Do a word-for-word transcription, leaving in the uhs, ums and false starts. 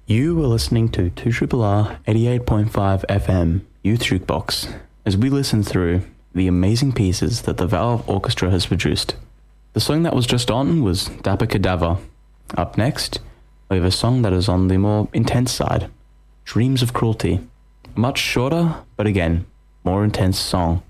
You were listening to two R R eighty-eight point five F M Youth Jukebox as we listen through the amazing pieces that the Valve Orchestra has produced. The song that was just on was Dapper Cadaver. Up next, we have a song that is on the more intense side, Dreams of Cruelty. A much shorter, but again, more intense song.